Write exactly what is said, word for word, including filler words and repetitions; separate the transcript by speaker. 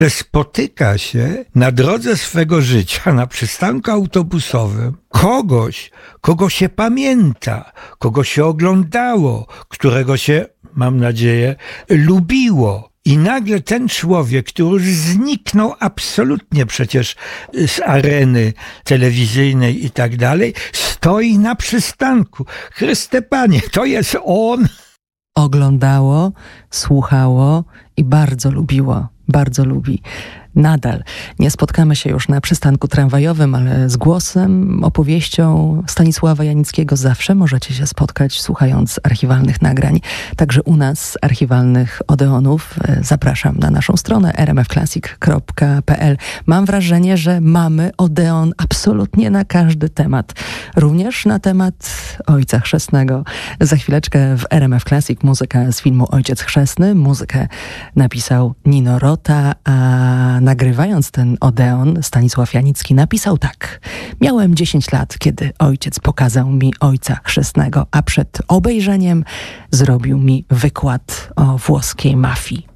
Speaker 1: spotyka się na drodze swego życia, na przystanku autobusowym, kogoś, kogo się pamięta, kogo się oglądało, którego się, mam nadzieję, lubiło. I nagle ten człowiek, który już zniknął absolutnie przecież z areny telewizyjnej i tak dalej, stoi na przystanku. Chryste Panie, to jest on.
Speaker 2: Oglądało, słuchało i bardzo lubiło, bardzo lubi. Nadal nie spotkamy się już na przystanku tramwajowym, ale z głosem, opowieścią Stanisława Janickiego zawsze możecie się spotkać, słuchając archiwalnych nagrań. Także u nas, archiwalnych Odeonów. Zapraszam na naszą stronę r m f classic kropka p l. Mam wrażenie, że mamy Odeon absolutnie na każdy temat. Również na temat Ojca Chrzestnego. Za chwileczkę w R M F Classic muzyka z filmu Ojciec Chrzestny. Muzykę napisał Nino Rota, a nagrywając ten Odeon, Stanisław Janicki napisał tak. Miałem dziesięć lat, kiedy ojciec pokazał mi Ojca Chrzestnego, a przed obejrzeniem zrobił mi wykład o włoskiej mafii.